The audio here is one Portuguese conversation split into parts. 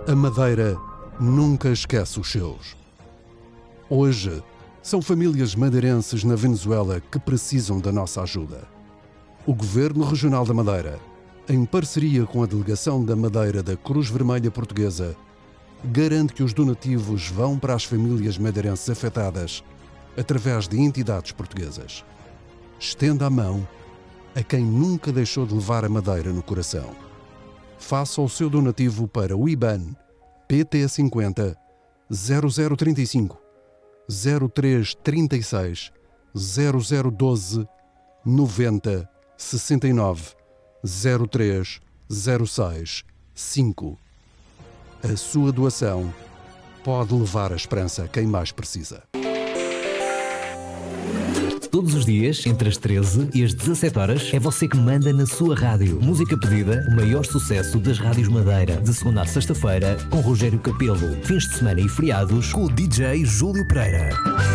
A Madeira nunca esquece os seus. Hoje, são famílias madeirenses na Venezuela que precisam da nossa ajuda. O Governo Regional da Madeira, em parceria com a Delegação da Madeira da Cruz Vermelha Portuguesa, garante que os donativos vão para as famílias madeirenses afetadas através de entidades portuguesas. Estenda a mão a quem nunca deixou de levar a Madeira no coração. Faça o seu donativo para o IBAN PT50 0035 0336 0012 90 69 03 06 5. A sua doação pode levar a esperança a quem mais precisa. Todos os dias, entre as 13 e as 17 horas, é você que manda na sua rádio. Música pedida, o maior sucesso das rádios Madeira. De segunda a sexta-feira, com Rogério Capelo. Fins de semana e feriados, com o DJ Júlio Pereira.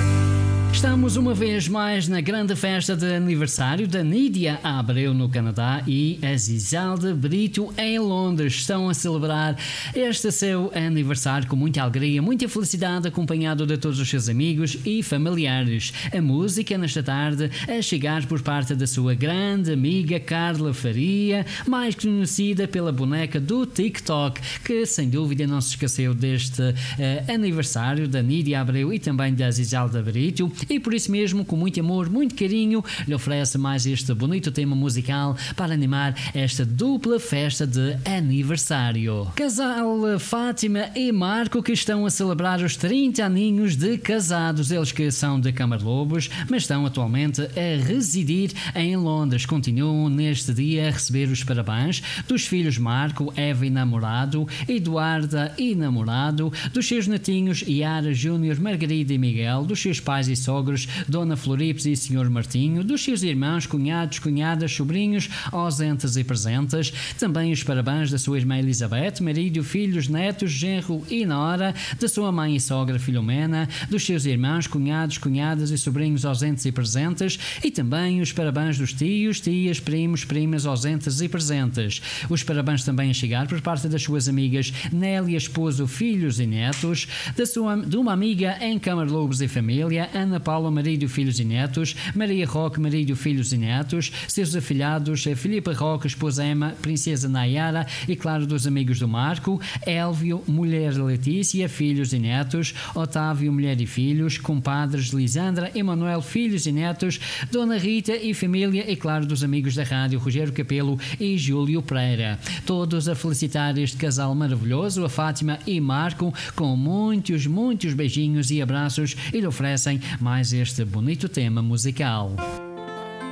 Estamos uma vez mais na grande festa de aniversário da Nídia Abreu no Canadá e a Zisalda Brito em Londres. Estão a celebrar este seu aniversário com muita alegria, muita felicidade, acompanhado de todos os seus amigos e familiares. A música nesta tarde a chegar por parte da sua grande amiga Carla Faria, mais conhecida pela boneca do TikTok, que sem dúvida não se esqueceu deste aniversário da Nídia Abreu e também da Zisalda Brito. E por isso mesmo, com muito amor, muito carinho, lhe oferece mais este bonito tema musical para animar esta dupla festa de aniversário. Casal Fátima e Marco, que estão a celebrar os 30 aninhos de casados. Eles que são de Camarlobos, mas estão atualmente a residir em Londres. Continuam neste dia a receber os parabéns dos filhos Marco, Eva e namorado, Eduarda e namorado, dos seus netinhos Yara, Júnior, Margarida e Miguel, dos seus pais e sogros, Dona Floripes e Sr. Martinho, dos seus irmãos, cunhados, cunhadas, sobrinhos, ausentes e presentes. Também os parabéns da sua irmã Elizabeth, marido, filhos, netos, genro e nora, da sua mãe e sogra Filomena, dos seus irmãos, cunhados, cunhadas e sobrinhos ausentes e presentes, e também os parabéns dos tios, tias, primos, primas ausentes e presentes. Os parabéns também a chegar por parte das suas amigas Nélia, esposo, filhos e netos, de uma amiga em Camarlobos e família, Ana Paula, marido, filhos e netos, Maria Roque, marido, filhos e netos, seus afilhados, Filipe Roque, esposa Emma, princesa Nayara e, claro, dos amigos do Marco, Élvio, mulher Letícia, filhos e netos, Otávio, mulher e filhos, compadres Lisandra, Emanuel, filhos e netos, Dona Rita e família e, claro, dos amigos da rádio Rogério Capelo e Júlio Pereira. Todos a felicitar este casal maravilhoso, a Fátima e Marco, com muitos, muitos beijinhos e abraços, e lhe oferecem mais este bonito tema musical.